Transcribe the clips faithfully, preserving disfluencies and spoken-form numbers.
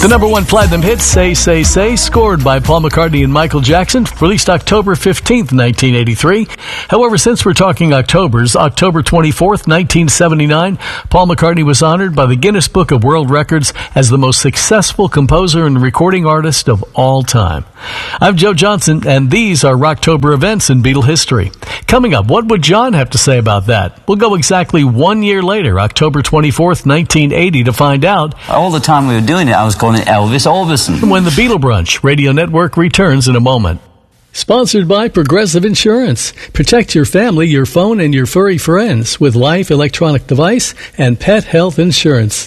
The number one platinum hit, Say, Say, Say, scored by Paul McCartney and Michael Jackson, released October fifteenth, nineteen eighty-three. However, since we're talking Octobers, October twenty-fourth, nineteen seventy-nine, Paul McCartney was honored by the Guinness Book of World Records as the most successful composer and recording artist of all time. I'm Joe Johnson, and these are Rocktober events in Beatle history. Coming up, what would John have to say about that? We'll go exactly one year later, October twenty-fourth, nineteen eighty, to find out. All the time we were doing it, I was calling it Elvis Orbison. When the Beatle Brunch Radio Network returns in a moment. Sponsored by Progressive Insurance. Protect your family, your phone, and your furry friends with life, electronic device, and pet health insurance.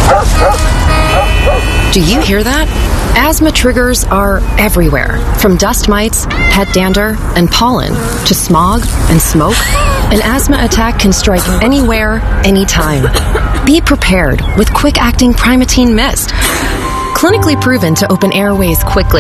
Do you hear that? Asthma triggers are everywhere, from dust mites, pet dander, and pollen, to smog and smoke. An asthma attack can strike anywhere, anytime. Be prepared with quick-acting Primatene Mist. Clinically proven to open airways quickly.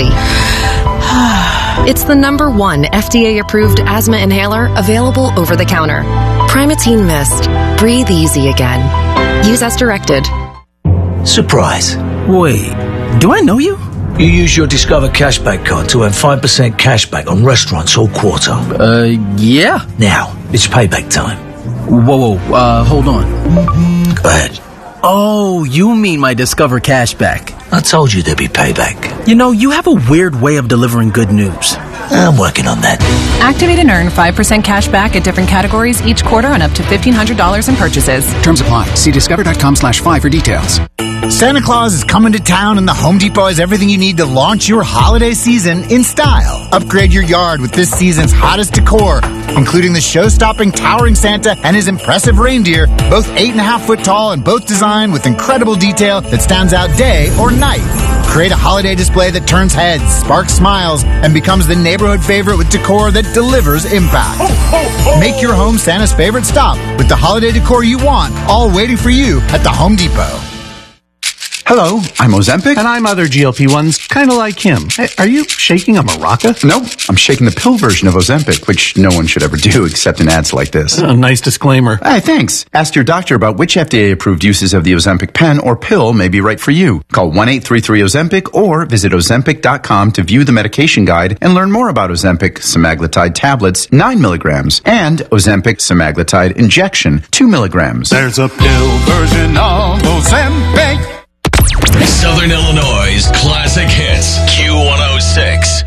It's the number one F D A-approved asthma inhaler available over the counter. Primatene Mist. Breathe easy again. Use as directed. Surprise. Wait, do I know you? You use your Discover Cashback card to earn five percent cashback on restaurants all quarter. Uh, yeah. Now, it's payback time. Whoa, whoa, uh, hold on. Go ahead. Oh, you mean my Discover Cashback. I told you there'd be payback. You know, you have a weird way of delivering good news. I'm working on that. Activate and earn five percent cash back at different categories each quarter on up to fifteen hundred dollars in purchases. Terms apply. See discover.com slash five for details. Santa Claus is coming to town, and the Home Depot has everything you need to launch your holiday season in style. Upgrade your yard with this season's hottest decor, including the show-stopping towering Santa and his impressive reindeer, both eight and a half foot tall and both designed with incredible detail that stands out day or night. Create a holiday display that turns heads, sparks smiles, and becomes the neighborhood favorite with decor that delivers impact. Make your home Santa's favorite stop with the holiday decor you want, all waiting for you at the Home Depot. Hello, I'm Ozempic. And I'm other G L P ones, kind of like him. Hey, are you shaking a maraca? Nope, I'm shaking the pill version of Ozempic, which no one should ever do except in ads like this. Oh, nice disclaimer. Hey, thanks. Ask your doctor about which F D A-approved uses of the Ozempic pen or pill may be right for you. Call one eight three three Ozempic or visit Ozempic dot com to view the medication guide and learn more about Ozempic semaglutide tablets, nine milligrams, and Ozempic semaglutide injection, two milligrams. There's a pill version of Ozempic. Southern Illinois' classic hits, Q one oh six.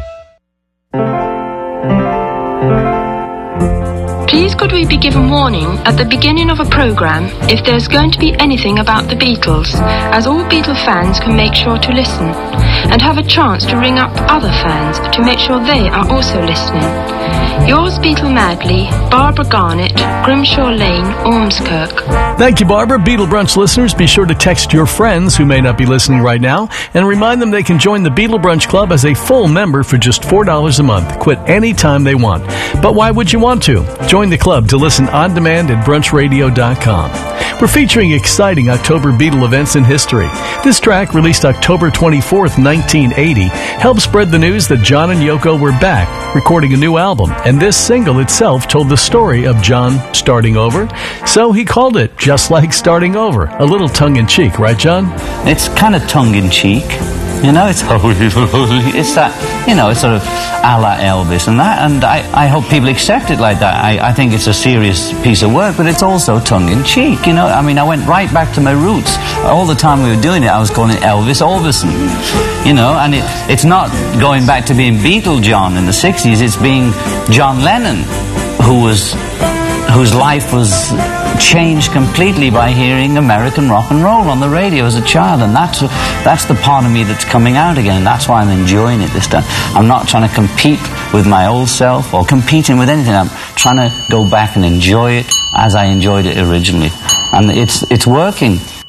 Please could we be given warning at the beginning of a program if there's going to be anything about the Beatles, as all Beatle fans can make sure to listen, and have a chance to ring up other fans to make sure they are also listening. Yours Beatle Madly, Barbara Garnett, Grimshaw Lane, Ormskirk. Thank you, Barbara. Beatle Brunch listeners, be sure to text your friends who may not be listening right now and remind them they can join the Beatle Brunch Club as a full member for just four dollars a month. Quit anytime they want. But why would you want to? Join the club to listen on demand at brunch radio dot com. We're featuring exciting October Beatle events in history. This track, released October twenty-fourth, nineteen eighty, helped spread the news that John and Yoko were back, recording a new album, and this single itself told the story of John starting over, so he called it Just Like Starting Over. A little tongue-in-cheek, right, John? It's kind of tongue-in-cheek. You know, it's it's that, you know, it's sort of a la Elvis and that, and I, I hope people accept it like that. I, I think it's a serious piece of work, but it's also tongue-in-cheek, you know. I mean, I went right back to my roots. All the time we were doing it, I was calling it Elvis Orbison, you know, and it, it's not going back to being Beatle John in the sixties, it's being John Lennon, who was... whose life was changed completely by hearing American rock and roll on the radio as a child, and that's that's the part of me that's coming out again. That's why I'm enjoying it this time. I'm not trying to compete with my old self or competing with anything. I'm trying to go back and enjoy it as I enjoyed it originally, and it's it's working.